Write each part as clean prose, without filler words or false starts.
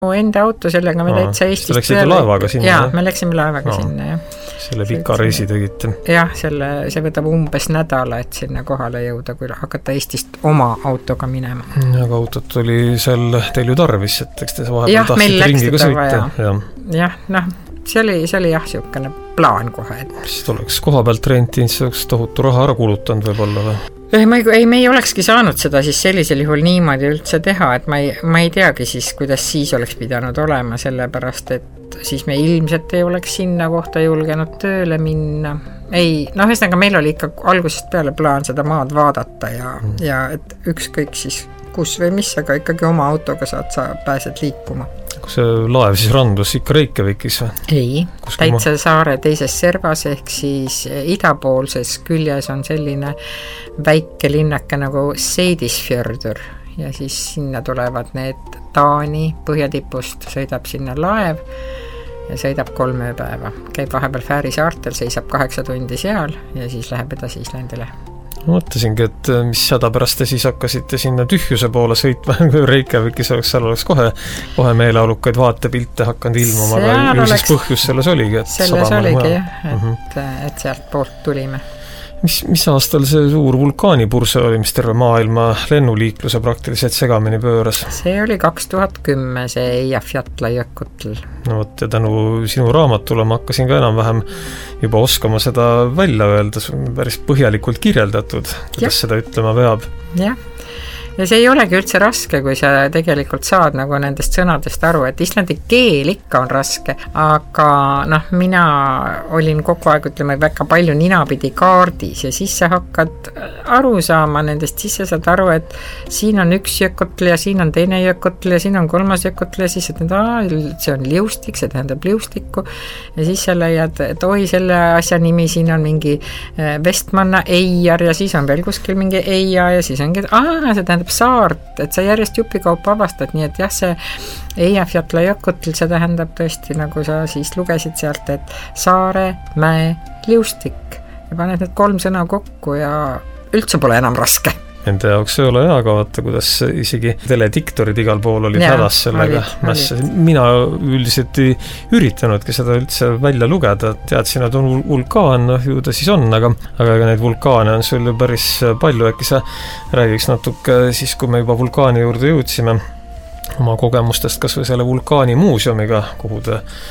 enda auto, sellega me täitsa Eestist läksite laevaga sinna? Jaa, me läksime laevaga sinna, jah. Selle pika reisi tegite? Jah, see võtab umbes nädala, et sinna kohale jõuda, kui hakata Eestist oma autoga minema. Aga autot oli seal teil ju tarvis, et eks te vahepeal tahtsite ringiga sõita. Jah, see oli jah, siukene plaan kohe. Siis oleks koha pealt rentinud, see oleks tohutu raha ära kulutanud võib-olla või? Me ei olekski saanud seda siis sellisel juhul niimoodi üldse teha, et ma ei teagi siis, kuidas siis oleks pidanud olema, sellepärast, et siis me ilmselt ei oleks sinna kohta julgenud tööle minna. Ühesõnaga meil oli ikka algusest peale plaan seda maad vaadata ja et ükskõik siis kus või mis, aga ikkagi oma autoga sa pääsed liikuma. Kus see laev siis randus ikka Reykjavikis või? Ei, täitsa saare teises servas ehk siis idapoolses küljes on selline väike linnake nagu Seidisfjördur ja siis sinna tulevad need Taani põhjatipust, sõidab sinna laev ja sõidab 3 ööpäeva. Käib vahepeal Fääri saartel, seisab 8 tundi seal ja siis läheb edasi Islandile. Mõtlesingi, et mis häda pärast te siis hakkasite sinna tühjuse poole sõitma, kui Reykjavikis oleks kohe meeleolukaid vaatepilte hakanud ilmuma, aga ju siis põhjus selles oligi, et sealt poolt tulime. Mis aastal see suur vulkaanipurse oli, mis terve maailma lennuliikluse praktiliselt segamini pööras? See oli 2010, see Eyjafjallajökull. Ja tänu sinu raamatule ma hakkasin ka enam-vähem juba oskama seda välja öelda, päris põhjalikult kirjeldatud, kuidas seda ütlema peab. Jah. Ja see ei olegi üldse raske, kui sa tegelikult saad nagu nendest sõnadest aru, et islandi keel ikka on raske, aga mina olin kogu aeg, väga palju ninapidi kaardis ja siis sa hakkad aru saama nendest, siis sa saad aru, et siin on üks jökutl ja siin on teine jökutl ja siin on 3. jökutl ja siis see on liustik, see tähendab liustikku ja siis sa leiad, et selle asja nimi siin on mingi Vestmanna Eiar ja siis on veel kuskil mingi Eia ja siis ongi, see tähendab saart, et sa järjest jupikaupa avastad, nii et jah, see Eyjafjallajökull, see tähendab tõesti, nagu sa siis lugesid sealt, et saare, mäe, liustik ja paned need 3 sõna kokku ja üldse pole enam raske. Nende jaoks ei ole aga vaata, kuidas isegi telediktorid igal pool olid hädas sellega. Mina üldiselt ei üritanudki seda üldse välja lugeda, teadsin, et on vulkaan, ju ta siis on, aga neid vulkaane on sul päris palju, äkki sa räägiks natuke siis, kui me juba vulkaani juurde jõudsime oma kogemustest, kas või selle vulkaani muuseumiga, kuhu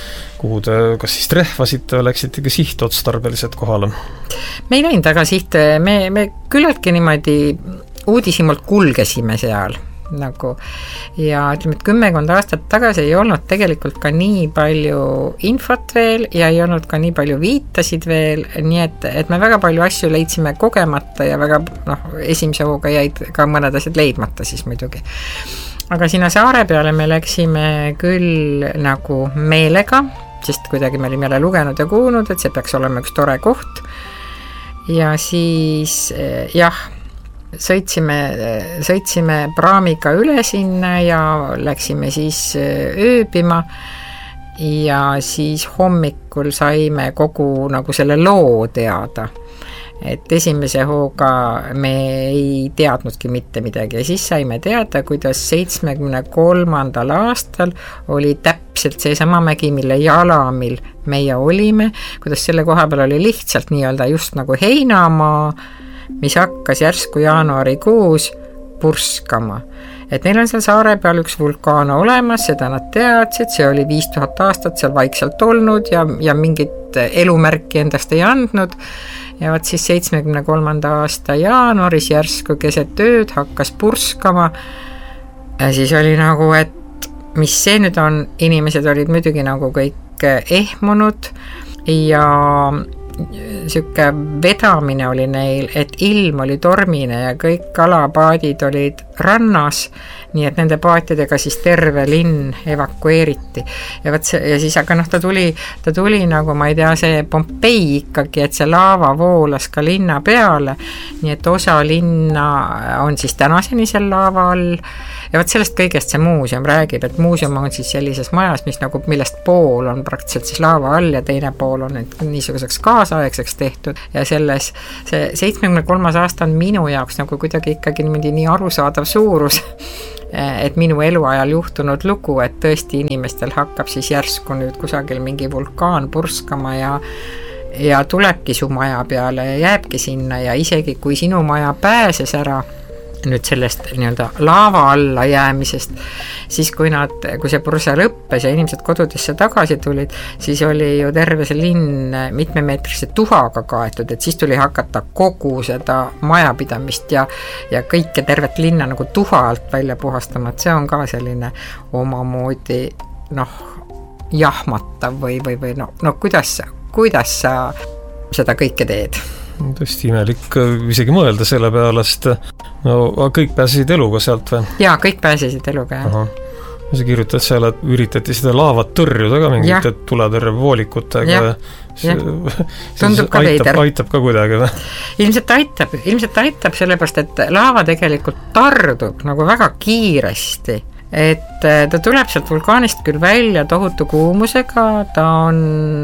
te kas siis trehvasite või läksite ka sihtotstarbeliselt kohale? Me ei läinud aga me küllaltki niimoodi uudishimult kulgesime seal nagu ja ütleme, et 10 aastat tagasi ei olnud tegelikult ka nii palju infot veel ja ei olnud ka nii palju viitasid veel, nii et me väga palju asju leidsime kogemata ja väga esimese hooga jäid ka mõned asjad leidmata siis muidugi. Aga sinna saare peale me läksime küll nagu meelega, sest kuidagi me olime jälle lugenud ja kuulnud, et see peaks olema üks tore koht ja siis jah, sõitsime praamiga üle sinna ja läksime siis ööbima ja siis hommikul saime kogu nagu selle loo teada. Et esimese hooga me ei teadnudki mitte midagi ja siis saime teada, kuidas 73. aastal oli täpselt seesama mägi, mille jalamil meie olime, kuidas selle koha peal oli lihtsalt nii-öelda just nagu heinamaa, mis hakkas järsku jaanuarikuus purskama. Et neil on seal saare peal üks vulkaan olemas, seda nad teadsid, see oli 5000 aastat seal vaikselt olnud ja mingit elumärki endast ei andnud. Ja võt siis 73. aasta jaanuaris järsku keset ööd hakkas purskama ja siis oli nagu, et mis see nüüd on, inimesed olid muidugi nagu kõik ehmunud ja siuke vedamine oli neil, et ilm oli tormine ja kõik kalapaadid olid rannas, nii et nende paatidega siis terve linn evakueeriti. Ja siis aga ta tuli nagu, ma ei tea, see Pompei ikkagi, et see laava voolas ka linna peale, nii et osa linna on siis tänaseni seal laava all. Ja sellest kõigest see muuseum räägib, et muuseum on siis sellises majas, millest pool on praktiliselt siis laava all ja teine pool on niisuguseks kaasaegseks tehtud ja see 73. aasta on minu jaoks nagu kuidagi ikkagi nii arusaadav suurus, et minu eluajal juhtunud lugu, et tõesti inimestel hakkab siis järsku nüüd kusagil mingi vulkaan purskama ja tulebki su maja peale ja jääbki sinna ja isegi kui sinu maja pääses ära nüüd sellest nii-öelda laava alla jäämisest, siis kui see purse lõppes ja inimesed kodudesse tagasi tulid, siis oli ju terve see linn mitmemeetrise tuhaga kaetud, et siis tuli hakata kogu seda majapidamist ja kõike tervet linna nagu tuha alt välja puhastama, et see on ka selline omamoodi jahmatav või kuidas sa seda kõike teed? Tõesti imelik isegi mõelda selle peale, sest kõik pääsesid eluga sealt või? Jaa, kõik pääsesid eluga, jah. Sa kirjutad seal, et üritati seda laavat tõrjuda ka mingite tuletõrjevoolikutega. Tundub ka veider. Aitab ka kuidagi või? Ilmselt aitab, sellepärast, et laava tegelikult tardub nagu väga kiiresti. Et ta tuleb sealt vulkaanist küll välja tohutu kuumusega, ta on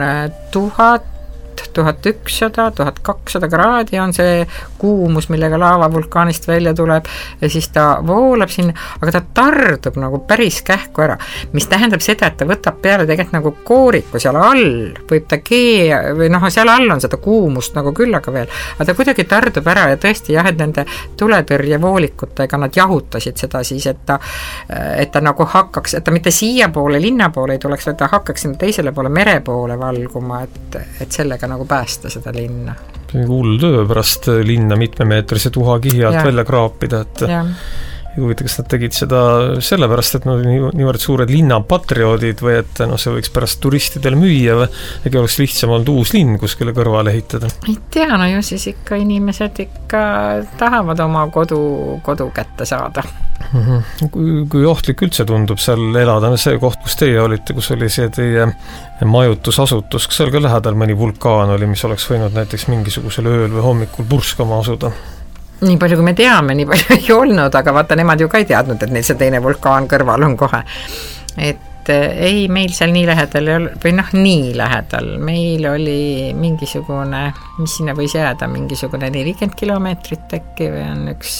1100, 1200 kraadi on see kuumus, millega laava vulkaanist välja tuleb ja siis ta voolab sinna, aga ta tardub nagu päris kähku ära, mis tähendab seda, et ta võtab peale tegelikult nagu kooriku seal all, võib ta või seal all on seda kuumust nagu küll aga veel, aga ta kuidagi tardub ära ja tõesti jah, et nende tuletõrjevoolikutega nad jahutasid seda siis, et ta nagu hakkaks, et ta mitte siia poole, linna poole ei tuleks, vaid ta hakkaks sinna teisele poole mere poole valguma, et sellega nagu päästa seda linna. See on hull töö pärast linna mitmemeetrise tuhakihi alt välja kraapida, et huvitav, kas nad tegid seda sellepärast, et nad on niivõrd suured linnapatrioodid või et see võiks pärast turistidele müüa või ega oleks lihtsam olnud uus linn kuskile kõrvale ehitada? Ei tea, ju siis ikka inimesed tahavad oma kodu kätte saada. Kui ohtlik üldse tundub seal elada, see koht, kus teie olite, kus oli see teie majutusasutus, kas seal ka lähedal mõni vulkaan oli, mis oleks võinud näiteks mingisugusel ööl või hommikul purskama asuda? Nii palju, kui me teame, nii palju ei olnud, aga vaata, nemad ju ka ei teadnud, et neil see teine vulkaan kõrval on kohe. Et ei, meil seal nii lähedal ei olnud, või nii lähedal, meil oli mingisugune, mis sinna võis jääda, mingisugune 40 kilomeetrit äkki või on üks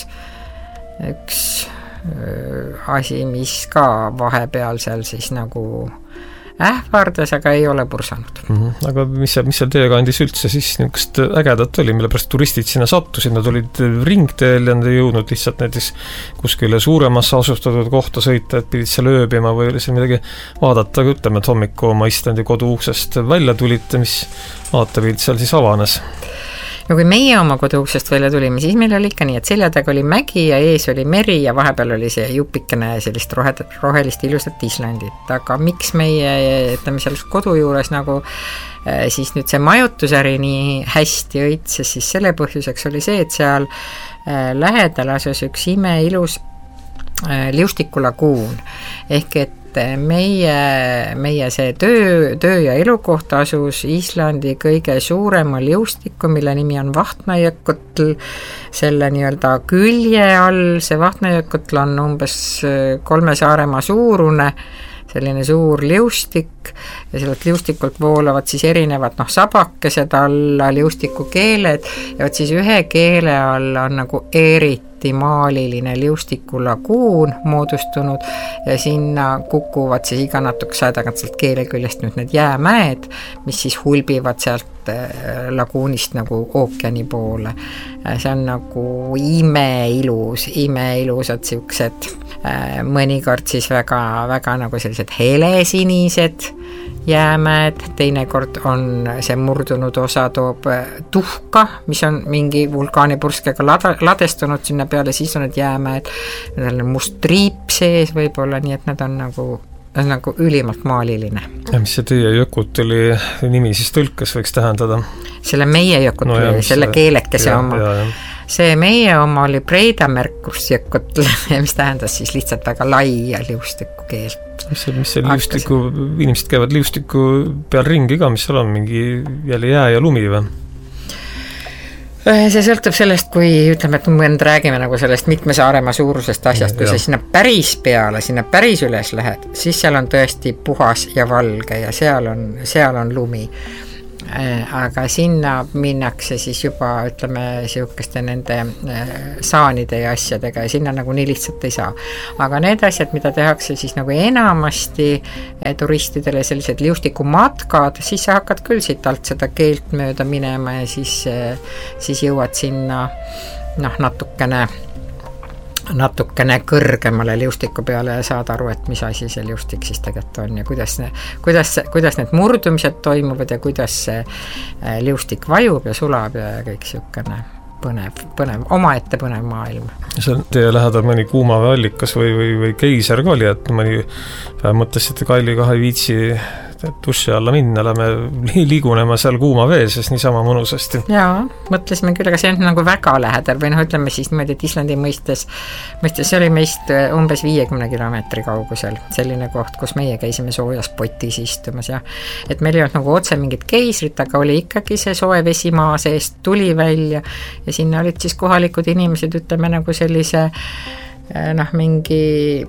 asi, mis ka vahepeal seal siis nagu ähvardas, aga ei ole pursanud. Aga mis seal teie kandis üldse siis niisugust ägedat oli, mille pärast turistid sinna sattusid, nad olid ringteel ja nad ei jõudnud lihtsalt näiteks kuskile suuremasse asustatud kohta sõita, et pidid seal ööbima või oli seal midagi vaadata, ütleme, et hommiku oma Islandi kodu uksest välja tulite, mis vaatepilt seal siis avanes? No kui meie oma koduuksest välja tulime, siis meil oli ikka nii, et selja taga oli mägi ja ees oli meri ja vahepeal oli see jupikene sellist rohelist ilusat Islandit, aga miks meie, ütleme, seal kodu juures nagu siis nüüd see majutusäri nii hästi õitses, siis selle põhjuseks oli see, et seal lähedal asus üks imeilus liustikulaguun, ehk et meie see töö ja elukoht asus Islandi kõige suurema liustiku, mille nimi on Vahtnajökull, selle nii-öelda külje all. See Vahtnajökull on umbes 3 Saaremaa suurune, selline suur liustik ja sellelt liustikult voolavad siis erinevad sabakesed alla, liustiku keeled ja siis ühe keele all on nagu eriti maaliline liustikulaguun moodustunud ja sinna kukuvad siis iga natukese aja tagant sealt keele küljest nüüd need jäämäed, mis siis hulbivad sealt laguunist nagu ookeani poole. See on nagu imeilusad siuksed, mõnikord siis väga, väga nagu sellised helesinised jäämäed, teinekord on see murdunud osa toob tuhka, mis on mingi vulkaanipurskega ladestunud sinna peale, siis on need jäämäed, need on must triip sees võib-olla, nii et nad on nagu ülimalt maaliline. Ja mis see teie Jökutuli nimi siis tõlkes võiks tähendada? Selle meie Jökutuli, selle keelekese oma. See meie oma oli Breidamerkus Jökutl, mis tähendas siis lihtsalt väga laia liustiku keelt. Mis see liustiku, inimesed käivad liustiku peal ringi ka, mis seal on, mingi jälle jää ja lumi või? See sõltub sellest, kui ütleme, et me räägime nagu sellest mitme Saaremaa suurusest asjast, kui sa sinna päris peale, sinna päris üles lähed, siis seal on tõesti puhas ja valge ja seal on lumi. aga sinna minnakse siis juba, ütleme, sihukeste nende saanide ja asjadega ja sinna nagu nii lihtsalt ei saa. Aga need asjad, mida tehakse siis nagu enamasti turistidele, sellised liustikumatkad, siis sa hakkad küll siit alt seda keelt mööda minema ja siis jõuad sinna natukene kõrgemale liustiku peale ja saad aru, et mis asi see liustik siis tegelikult on ja kuidas need murdumised toimuvad ja kuidas see liustik vajub ja sulab ja kõik siukene põnev, omaette põnev maailm. See teie lähedal mõni kuumaveeallikas või keiser ka oli, et mõni mõtlesite Kalliga ei viitsi duši alla minna, lähme liigunema seal kuuma vees, sest niisama mõnusasti. Jaa, mõtlesime küll, aga see on nagu väga lähedal või ütleme siis niimoodi, et Islandi mõistes see oli meist umbes 50 kilomeetri kaugusel, selline koht, kus meie käisime soojas potis istumas ja et meil ei olnud nagu otse mingit keisrit, aga oli ikkagi see soe vesi maa seest tuli välja ja sinna olid siis kohalikud inimesed, ütleme nagu sellise mingi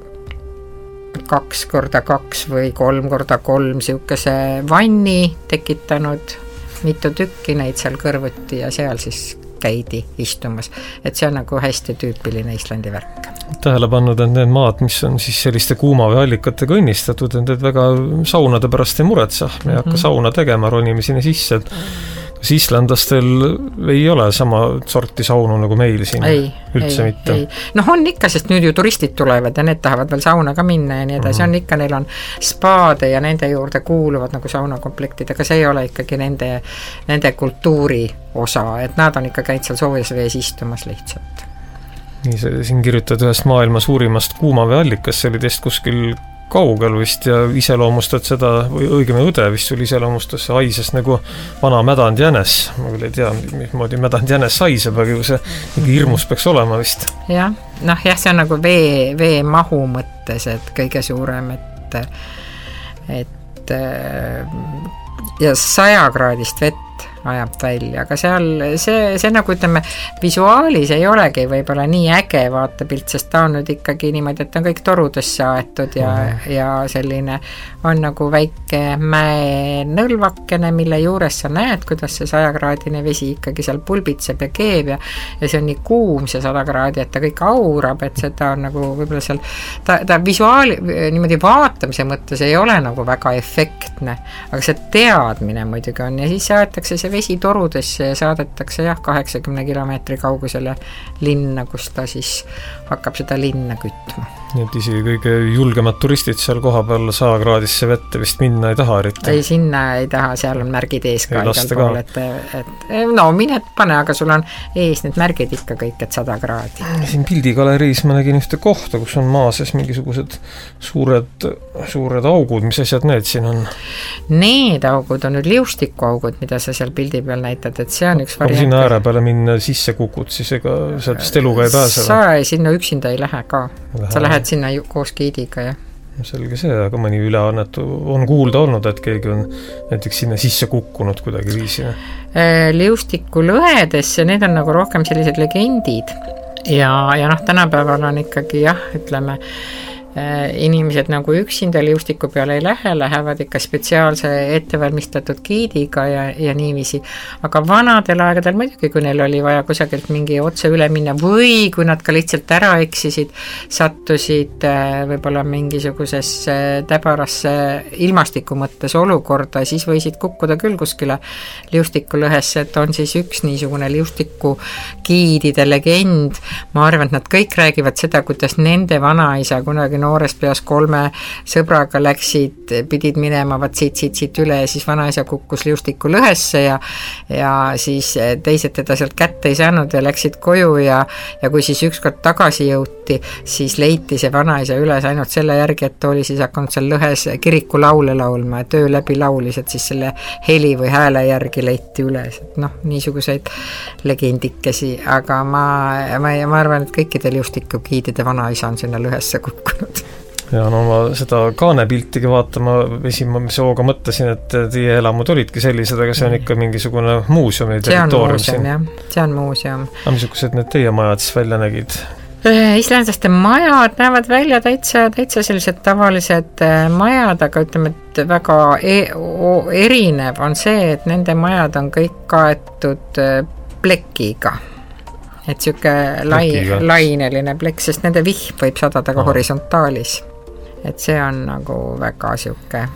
2x2 või 3x3 siukese vanni tekitanud, mitu tükki neid seal kõrvuti ja seal siis käidi istumas. Et see on nagu hästi tüüpiline Islandi värk. Tähele pannud, et need maad, mis on siis selliste kuumaveeallikatega õnnistatud, et väga saunade pärast ei muretsa. Me ei hakka sauna tegema, ronime sinna sisse, et kas islandastel ei ole sama sorti saunu nagu meil siin? Üldse mitte. On ikka, sest nüüd ju turistid tulevad ja need tahavad veel sauna ka minna ja nii edasi. On ikka, neil on spaade ja nende juurde kuuluvad nagu saunakomplektid, aga see ei ole ikkagi nende kultuuri osa, et nad on ikka käinud seal soojas vees istumas lihtsalt. Nii, siin kirjutad ühest maailma suurimast kuumaveeallikast, see oli teist kuskil kaugel vist ja iseloomustad seda, või õigem õde vist sul iseloomustas, see haises nagu vana mädand jänes. Ma küll ei tea, mismoodi mädand jänes haiseb, aga see hirmus peaks olema vist. Jah, see on nagu vee mahu mõttes, et kõige suurem, et ja 100 kraadist vett ajab välja, aga seal see nagu ütleme, visuaalis ei olegi võib-olla nii äge vaatepilt, sest ta on nüüd ikkagi niimoodi, et on kõik torudesse aetud ja selline on nagu väike mäenõlvakene, mille juures sa näed, kuidas see 100-kraadine vesi ikkagi seal pulbitseb ja keeb ja see on nii kuum see 100 kraadi, et ta kõik aurab, et seda on nagu võib-olla seal ta visuaali niimoodi vaatamise mõttes ei ole nagu väga efektne, aga see teadmine muidugi on ja siis aetakse see vesi torudesse ja saadetakse 80 kilomeetri kaugusele linna, kus ta siis hakkab seda linna kütma. Nii et isegi kõige julgemad turistid seal koha peal 100 kraadisse vette vist minna ei taha eriti. Ei, sinna ei taha, seal on märgid ees ka igal pool, et mine pane, aga sul on ees need märgid ikka kõik, et 100 kraadi. Siin pildigaleriis ma nägin ühte kohta, kus on maa sees mingisugused suured augud, mis asjad need siin on? Need augud on nüüd liustikuaugud, mida sa seal pildi peal näitad, et see on üks variant. Kui sinna ääre peale minna sisse kukut, siis ega sealt eluga ei pääse? Sa sinna üksinda ei lähe ka. Sa lähed sinna koos giidiga, jah. Selge see, aga mõni üleannetu on kuulda olnud, et keegi on näiteks sinna sisse kukkunud kuidagi viisina? Liustiku lõhedesse, need on nagu rohkem sellised legendid ja tänapäeval on ikkagi ütleme, inimesed nagu üksinda liustiku peale ei lähe, lähevad ikka spetsiaalse ettevalmistatud giidiga ja niiviisi. Aga vanadel aegadel muidugi, kui neil oli vaja kusagilt mingi otse üle minna või kui nad ka lihtsalt ära eksisid, sattusid võib-olla mingisugusesse täbarasse ilmastiku mõttes olukorda, siis võisid kukkuda küll kuskile liustiku lõhesse, et on siis üks niisugune liustiku giidide legend. Ma arvan, et nad kõik räägivad seda, kuidas nende vanaisa kunagi noorest peas 3 sõbraga pidid minema siit üle ja siis vanaisa kukkus liustiku lõhesse ja siis teised teda sealt kätte ei saanud ja läksid koju ja kui siis ükskord tagasi jõuti, siis leiti see vanaisa üles ainult selle järgi, et ta oli siis hakanud seal lõhes kirikulaule laulma ja töö läbi laulis, et siis selle heli või hääle järgi leiti üles. Niisuguseid legendikesi, aga ma arvan, et kõikidel liustiku giidide vanaisa on sinna lõhesse kukkunud. Ja ma seda kaanepiltigi vaatama esimese hooga mõtlesin, et teie elamud olidki sellised, aga see on ikka mingisugune muuseumi territoorium. See on muuseum. Aga missugused need teie majad siis välja nägid? islandlaste majad näevad välja täitsa sellised tavalised majad, aga ütleme, et väga erinev on see, et nende majad on kõik kaetud plekiga. Et siuke laineline plekk, sest nende vihm võib sadada ka horisontaalis. Et see on nagu väga siuke